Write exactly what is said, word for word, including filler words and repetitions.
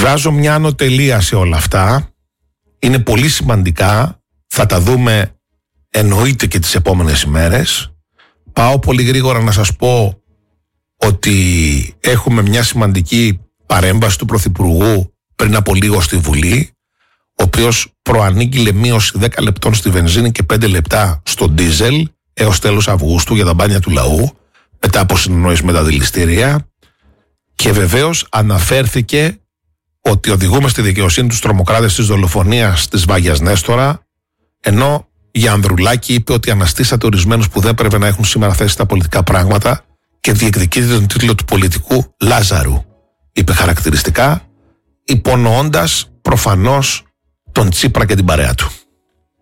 Βάζω μια ανωτελεία σε όλα αυτά. Είναι πολύ σημαντικά. Θα τα δούμε εννοείται και τις επόμενες ημέρες. Πάω πολύ γρήγορα να σας πω ότι έχουμε μια σημαντική παρέμβαση του Πρωθυπουργού πριν από λίγο στη Βουλή, ο οποίος προανήγγειλε μείωση δέκα λεπτών στη βενζίνη και πέντε λεπτά στο ντίζελ έως τέλος Αυγούστου για τα μπάνια του λαού, μετά από συνεννόηση με τα δηληστήρια, και βεβαίως αναφέρθηκε ότι οδηγούμε στη δικαιοσύνη τους τρομοκράτες της δολοφονίας της Βάγιας Νέστορα, ενώ για Ανδρουλάκη είπε ότι αναστήσατε ορισμένους που δεν πρέπει να έχουν σήμερα θέση στα πολιτικά πράγματα και διεκδικείτε τον τίτλο του πολιτικού Λάζαρου, είπε χαρακτηριστικά, υπονοώντας προφανώς τον Τσίπρα και την παρέα του.